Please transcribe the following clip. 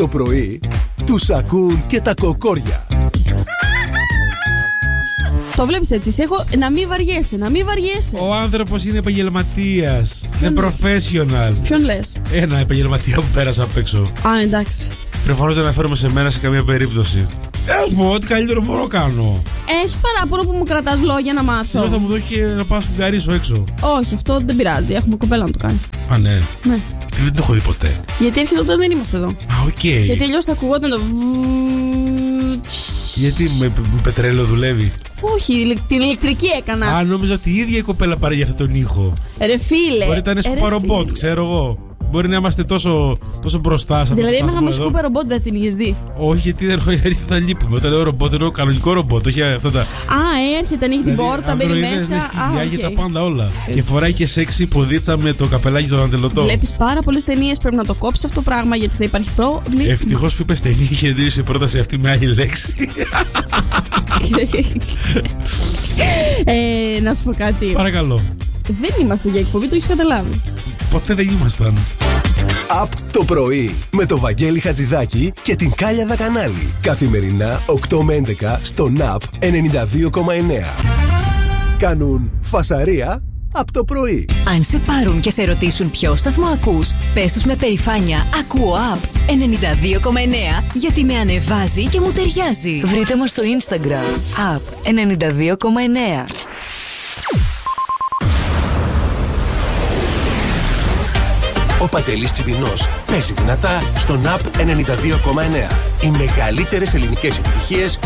το πρωί τους ακούν και τα κοκόρια. Το βλέπεις έτσι, έχω να μην βαριέσαι, να μην βαριέσαι. Ο άνθρωπος είναι επαγγελματίας. Είναι professional. Ποιον λες? Ένα επαγγελματία που πέρασα απ' έξω. Α, εντάξει. Προφανώς δεν αναφέρομαι σε μένα σε καμία περίπτωση. Μου ό,τι καλύτερο μπορώ να κάνω. Έχει παράπονο που μου κρατάς λόγια να μάθω? Θέλω θα μου δώσει και να πάω να σφουγγαρίσω έξω. Όχι, αυτό δεν πειράζει. Έχουμε κοπέλα να το κάνει. Α, ναι. Ναι. Δεν το έχω δει ποτέ. Γιατί έρχεται όταν δεν είμαστε εδώ. Α, οκ. Γιατί αλλιώς θα ακουγόταν το. Γιατί με πετρέλαιο δουλεύει? Όχι, την ηλεκτρική έκανα. Α, νόμιζα ότι η ίδια η κοπέλα πάρει για αυτόν τον ήχο. Ρε φίλε. Μπορεί να ήταν σκουπαρομπότ, ξέρω εγώ. Μπορεί να είμαστε τόσο μπροστά σε αυτό. Δηλαδή, αν είχαμε σκούπα ρομπότ, δεν την είχες δει? Όχι, γιατί δεν έρχεται, θα λείπουμε. Όταν λέω ρομπότ, εννοώ κανονικό ρομπότ. Όχι αυτά τα. Α, έρχεται, ανοίγει την πόρτα, μπαίνει μέσα. Για τα πάντα όλα. Και φοράει και σεξι ποδίτσα με το καπελάκι στον αντελωτό. Βλέπεις πάρα πολλές ταινίες, πρέπει να το κόψεις αυτό το πράγμα γιατί θα υπάρχει πρόβλημα. Ευτυχώς που είπες ταινία και δεν η πρόταση αυτή με άλλη λέξη. Να σου πω κάτι. Παρακαλώ. Δεν είμαστε για εκπομπή, το έχεις καταλάβει. Ποτέ δεν ήμασταν. Απ' το πρωί με το Βαγγέλη Χατζηδάκη και την Κάλια Δακανάλη. Καθημερινά 8 με 11 στο ΝΑΠ 92,9. Κάνουν φασαρία απ' το πρωί. Αν σε πάρουν και σε ρωτήσουν ποιο σταθμό ακούς, πες τους με περηφάνεια «Ακούω Απ 92,9» γιατί με ανεβάζει και μου ταιριάζει. Βρείτε μας στο Instagram Απ 92,9. Ο Παντελής Τσιπινός παίζει δυνατά στον ΝΑΠ 92,9. Οι μεγαλύτερες ελληνικές επιτυχίες